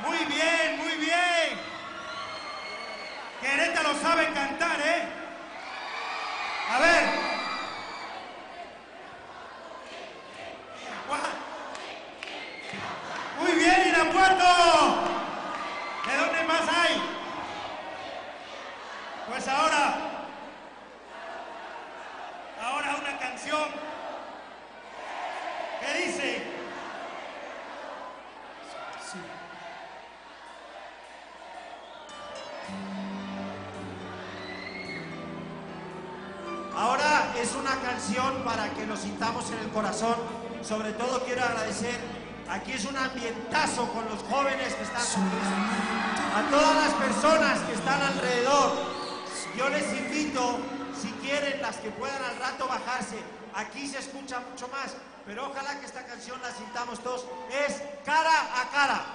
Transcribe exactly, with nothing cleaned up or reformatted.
Muy bien, muy bien. Querétaro sabe cantar, ¿eh? A ver. Muy bien, Irapuato. ¿De dónde más hay? Pues ahora, ahora una canción que dice. Sí. Ahora es una canción para que nos sintamos en el corazón. Sobre todo quiero agradecer, aquí es un ambientazo con los jóvenes que están con nosotros, a todas las personas que están alrededor. Yo les invito, si quieren, las que puedan al rato bajarse. Aquí se escucha mucho más, pero ojalá que esta canción la sintamos todos. Es Cara a Cara.